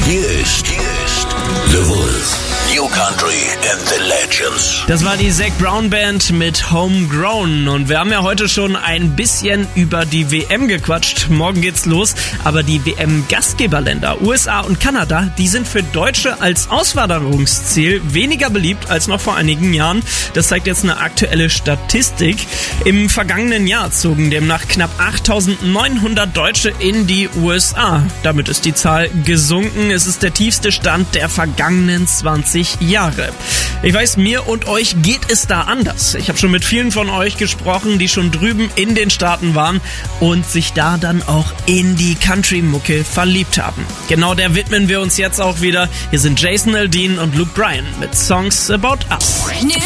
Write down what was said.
Hier ist The Wolf. New Country and the Legends. Das war die Zac Brown Band mit Homegrown. Und wir haben ja heute schon ein bisschen über die WM gequatscht. Morgen geht's los. Aber die WM-Gastgeberländer, USA und Kanada, die sind für Deutsche als Auswanderungsziel weniger beliebt als noch vor einigen Jahren. Das zeigt jetzt eine aktuelle Statistik. Im vergangenen Jahr zogen demnach knapp 8.900 Deutsche in die USA. Damit ist die Zahl gesunken. Es ist der tiefste Stand der vergangenen 20 Jahre. Ich weiß, mir und euch geht es da anders. Ich habe schon mit vielen von euch gesprochen, die schon drüben in den Staaten waren und sich da dann auch in die Country-Mucke verliebt haben. Genau der widmen wir uns jetzt auch wieder. Hier sind Jason Aldean und Luke Bryan mit Songs About Us.